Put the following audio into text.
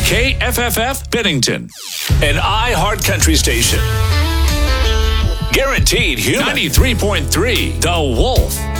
KFFF Bennington, an iHeart Country station. Guaranteed human. 93.3 The Wolf.